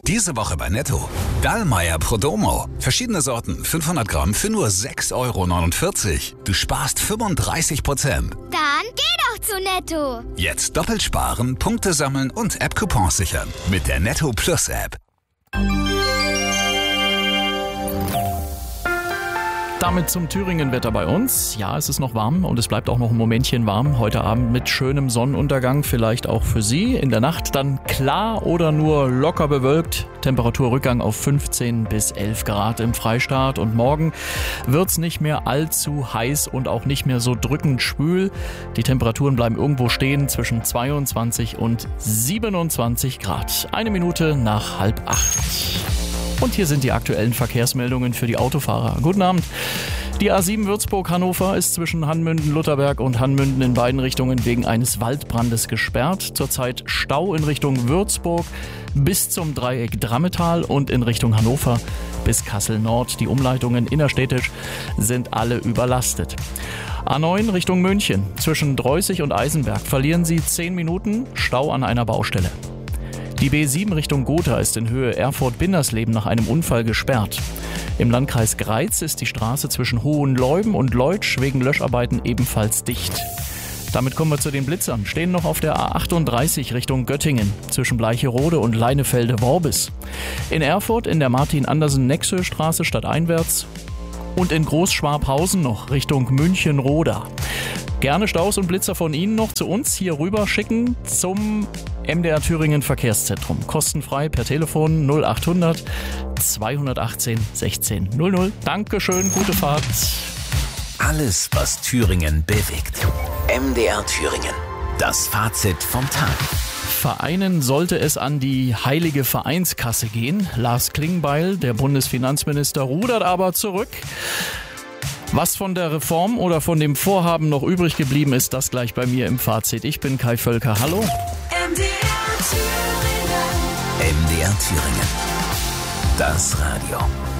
Diese Woche bei Netto. Dallmayr Prodomo. Verschiedene Sorten, 500 Gramm für nur 6,49 €. Du sparst 35%. Dann geh doch zu Netto. Jetzt doppelt sparen, Punkte sammeln und App-Coupons sichern. Mit der Netto Plus App. Damit zum Thüringen-Wetter bei uns. Ja, es ist noch warm und es bleibt auch noch ein Momentchen warm. Heute Abend mit schönem Sonnenuntergang, vielleicht auch für Sie. In der Nacht dann klar oder nur locker bewölkt. Temperaturrückgang auf 15 bis 11 Grad im Freistaat. Und morgen wird's nicht mehr allzu heiß und auch nicht mehr so drückend schwül. Die Temperaturen bleiben irgendwo stehen zwischen 22 und 27 Grad. 7:55. Und hier sind die aktuellen Verkehrsmeldungen für die Autofahrer. Guten Abend. Die A7 Würzburg-Hannover ist zwischen Hannmünden-Lutterberg und Hannmünden in beiden Richtungen wegen eines Waldbrandes gesperrt. Zurzeit Stau in Richtung Würzburg bis zum Dreieck Drammetal und in Richtung Hannover bis Kassel-Nord. Die Umleitungen innerstädtisch sind alle überlastet. A9 Richtung München. Zwischen Dreußig und Eisenberg verlieren Sie 10 Minuten. Stau an einer Baustelle. Die B7 Richtung Gotha ist in Höhe Erfurt-Bindersleben nach einem Unfall gesperrt. Im Landkreis Greiz ist die Straße zwischen Hohenleuben und Leutsch wegen Löscharbeiten ebenfalls dicht. Damit kommen wir zu den Blitzern. Stehen noch auf der A38 Richtung Göttingen zwischen Bleicherode und Leinefelde-Worbis. In Erfurt in der Martin-Andersen-Nexö-Straße stadteinwärts und in Großschwabhausen noch Richtung München-Roda. Gerne Staus und Blitzer von Ihnen noch zu uns hier rüber schicken zum MDR Thüringen Verkehrszentrum. Kostenfrei per Telefon 0800 218 16 00. Dankeschön, gute Fahrt. Alles, was Thüringen bewegt. MDR Thüringen. Das Fazit vom Tag. Vereinen sollte es an die heilige Vereinskasse gehen. Lars Klingbeil, der Bundesfinanzminister, rudert aber zurück. Was von der Reform oder von dem Vorhaben noch übrig geblieben ist, das gleich bei mir im Fazit. Ich bin Kai Völker. Hallo. MDR Thüringen. Das Radio.